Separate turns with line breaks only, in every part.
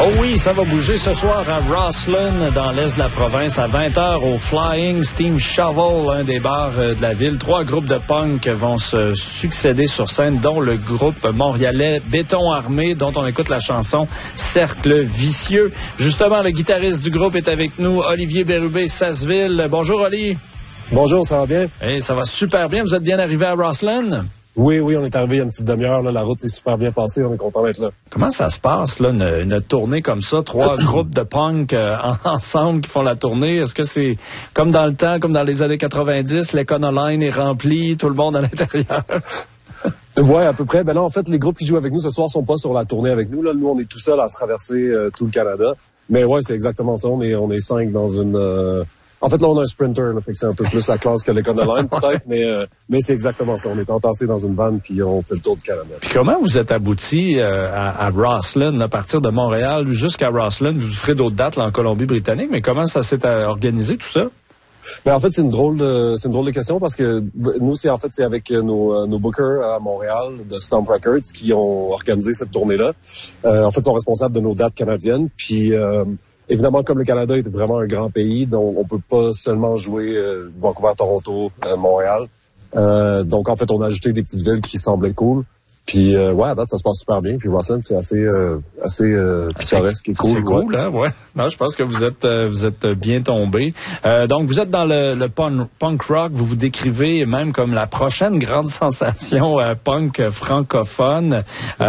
Oh oui, ça va bouger ce soir à Rosslyn, dans l'est de la province, à 20h au Flying Steam Shovel, un des bars de la ville. 3 groupes de punk vont se succéder sur scène, dont le groupe montréalais Béton Armé, dont on écoute la chanson Cercle Vicieux. Justement, le guitariste du groupe est avec nous, Olivier Bérubé-Sasseville. Bonjour, Oli.
Bonjour, ça va bien?
Hey, ça va super bien. Vous êtes bien arrivé à Rosslyn?
Oui, on est arrivé il y a une petite demi-heure. Là. La route est super bien passée. On est content d'être là.
Comment ça se passe, là, une tournée comme ça? 3 groupes de punk ensemble qui font la tournée. Est-ce que c'est comme dans le temps, comme dans les années 90, l'Econoline est remplie, tout le monde à l'intérieur?
Ouais, à peu près. Ben là, en fait, les groupes qui jouent avec nous ce soir sont pas sur la tournée avec nous. Là, nous, on est tout seuls à traverser tout le Canada. Mais ouais, c'est exactement ça. On est 5 dans une... En fait, là, on a un Sprinter, là, fait que c'est un peu plus la classe que l'Econoline, peut-être, mais c'est exactement ça. On est entassés dans une vanne, puis on fait le tour du Canada.
Puis comment vous êtes abouti à Rosslyn, à partir de Montréal jusqu'à Rosslyn? Vous ferez d'autres dates là, en Colombie-Britannique, mais comment ça s'est organisé, tout ça?
Ben, en fait, c'est une drôle de question parce que nous, c'est avec nos bookers à Montréal de Stomp Records qui ont organisé cette tournée-là. En fait, ils sont responsables de nos dates canadiennes, puis... évidemment, comme le Canada est vraiment un grand pays, donc on peut pas seulement jouer Vancouver, Toronto, Montréal. Donc, en fait, on a ajouté des petites villes qui semblaient cool. Puis, ouais, à date, ça se passe super bien. Puis, Rosslyn, c'est assez pittoresque et cool.
C'est cool, hein, ouais. Non, je pense que vous êtes bien tombé. Donc, vous êtes dans le punk rock. Vous vous décrivez même comme la prochaine grande sensation punk francophone.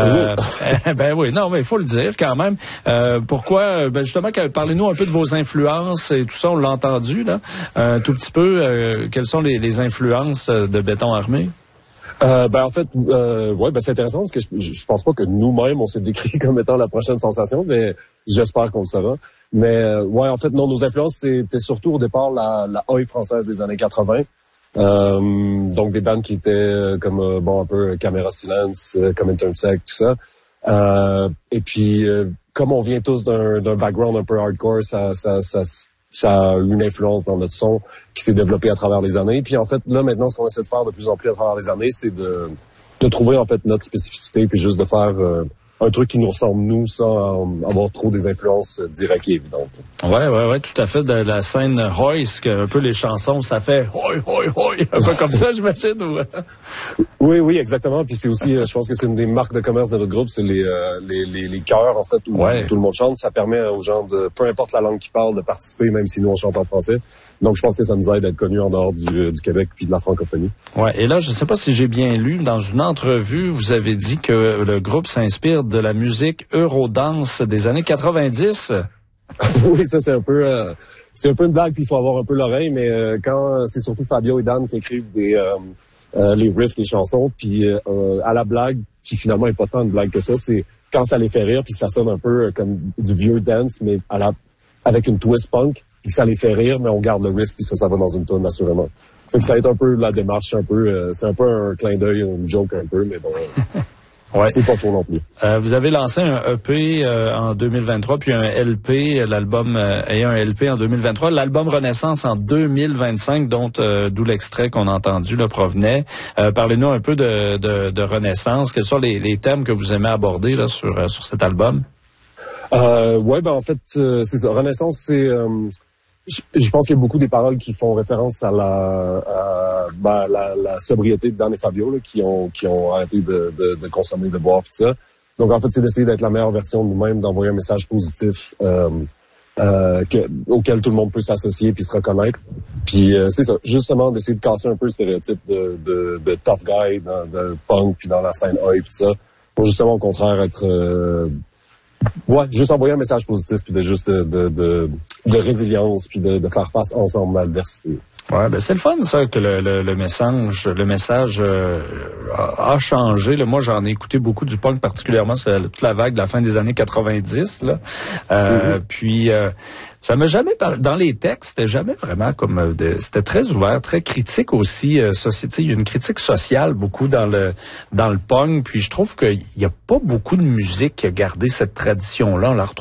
Ben oui, non, mais il faut le dire quand même. Pourquoi? Ben justement, parlez-nous un peu de vos influences et tout ça. On l'a entendu, là. Un tout petit peu. Quelles sont les influences de Béton Armé?
Ben en fait, ouais, ben c'est intéressant parce que je pense pas que nous-mêmes on s'est décrit comme étant la prochaine sensation, mais j'espère qu'on le sera. Mais ouais, en fait, non, nos influences c'était surtout au départ la oi française des années 80. Donc des bandes qui étaient comme un peu Caméra Silence, comme Intersect, tout ça. Et puis comme on vient tous d'un background un peu hardcore, ça a eu une influence dans notre son qui s'est développé à travers les années. Puis en fait, là, maintenant, ce qu'on essaie de faire de plus en plus à travers les années, c'est de trouver, en fait, notre spécificité, puis juste de faire un truc qui nous ressemble, nous, sans avoir trop des influences directes et évidentes.
Ouais, tout à fait. De la scène Hoist, un peu les chansons, ça fait hoi, un peu comme ça, j'imagine. Ou...
Oui, exactement. Puis c'est aussi, je pense que c'est une des marques de commerce de notre groupe, c'est les chœurs, en fait, où tout le monde chante. Ça permet aux gens de, peu importe la langue qu'ils parlent, de participer, même si nous, on chante en français. Donc, je pense que ça nous aide à être connus en dehors du Québec puis de la francophonie.
Ouais. Et là, je ne sais pas si j'ai bien lu, dans une entrevue, vous avez dit que le groupe s'inspire de la musique Eurodance des années 90.
Oui, ça, c'est un peu une blague puis il faut avoir un peu l'oreille, mais quand c'est surtout Fabio et Dan qui écrivent les riffs des chansons, puis à la blague, qui finalement est pas tant une blague que ça, c'est quand ça les fait rire puis ça sonne un peu comme du vieux dance, mais avec une twist punk. Puis ça les fait rire, mais on garde le riff, puis ça va dans une tonne, assurément. Fait que ça va être un peu la démarche, c'est un peu un clin d'œil, une joke un peu, mais bon,
ouais.
C'est pas faux non plus.
Vous avez lancé un EP en 2023, puis un LP, l'album et un LP en 2023, l'album Renaissance en 2025, d'où l'extrait qu'on a entendu là, provenait. Parlez-nous un peu de Renaissance. Quels sont les thèmes que vous aimez aborder là sur cet album?
Ouais, ben en fait, c'est ça. Renaissance, c'est... je pense qu'il y a beaucoup des paroles qui font référence à la sobriété de Dan et Fabio, là, qui ont arrêté de consommer, de boire, tout ça. Donc, en fait, c'est d'essayer d'être la meilleure version de nous-mêmes, d'envoyer un message positif auquel tout le monde peut s'associer puis se reconnaître. Puis, c'est ça, justement, d'essayer de casser un peu le stéréotype de tough guy de punk puis dans la scène oi, tout ça, pour justement, au contraire, être... ouais, juste envoyer un message positif puis de résilience puis de faire face ensemble à l'adversité.
Ouais, ben c'est le fun ça que le message a changé. Là, moi, j'en ai écouté beaucoup du punk, particulièrement sur toute la vague de la fin des années 90 là. Puis ça m'a jamais dans les textes, c'était jamais vraiment comme c'était très ouvert, très critique aussi. Il y a une critique sociale beaucoup dans le punk. Puis je trouve qu'il y a pas beaucoup de musique qui a gardé cette tradition là. On la retrouve